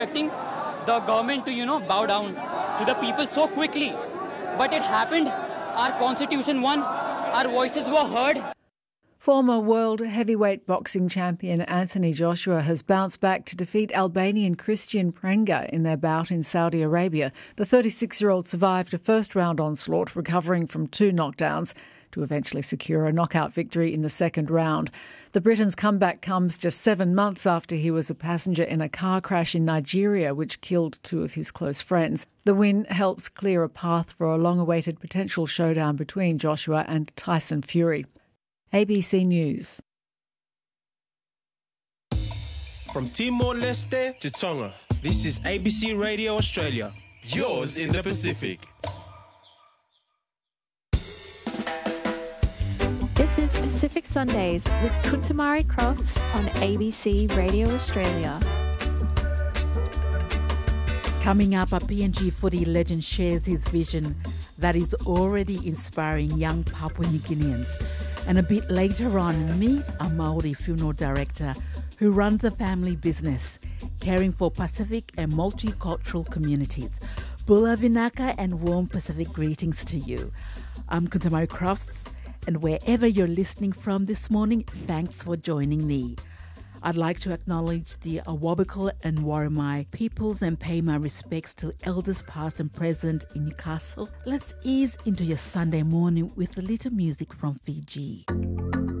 expecting the government to, bow down to the people so quickly. But it happened. Our constitution won. Our voices were heard. Former world heavyweight boxing champion Anthony Joshua has bounced back to defeat Albanian Christian Prenga in their bout in Saudi Arabia. The 36-year-old survived a first-round onslaught, recovering from 2 knockdowns to eventually secure a knockout victory in the second round. The Briton's comeback comes just 7 months after he was a passenger in a car crash in Nigeria, which killed 2 of his close friends. The win helps clear a path for a long-awaited potential showdown between Joshua and Tyson Fury. ABC News. From Timor-Leste to Tonga, this is ABC Radio Australia, yours in the Pacific. This is Pacific Sundays with Kuntamari Crofts on ABC Radio Australia. Coming up, a PNG footy legend shares his vision that is already inspiring young Papua New Guineans. And a bit later on, meet a Māori funeral director who runs a family business caring for Pacific and multicultural communities. Bula Vinaka and warm Pacific greetings to you. I'm Kuntamari Crofts, and wherever you're listening from this morning, thanks for joining me. I'd like to acknowledge the Awabakal and Worimi peoples and pay my respects to elders past and present in Newcastle. Let's ease into your Sunday morning with a little music from Fiji.